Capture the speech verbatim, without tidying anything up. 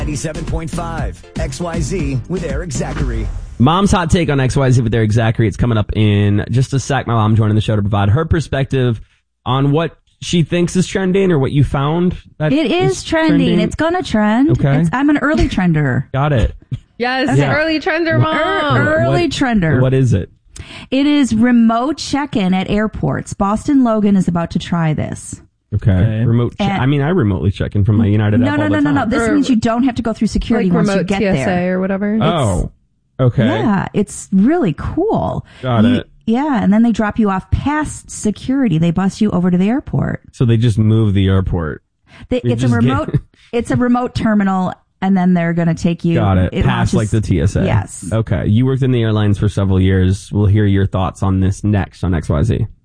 ninety-seven point five X Y Z with Eric Zachary. Mom's hot take on X Y Z with Eric Zachary. It's coming up in just a sec. My mom joining the show to provide her perspective on what she thinks is trending or what you found. That it is, is trending. trending. It's going to trend. Okay. It's, I'm an early trender. Got it. Yes, okay. early trender, Mom. Er, early what, trender. What is it? It is remote check-in at airports. Boston Logan is about to try this. Okay. okay. Remote. Che- I mean, I remotely check in from my United no, app no, all no, the no, time. no. This or, means you don't have to go through security like once remote you get T S A there. or whatever. Oh. Okay. Yeah, it's really cool. Got you, it. Yeah, and then they drop you off past security. They bus you over to the airport. So they just move the airport. They, it's a remote. Get... it's a remote terminal, and then they're going to take you. Got it. it past launches, like the T S A. Yes. Okay. You worked in the airlines for several years. We'll hear your thoughts on this next on X Y Z.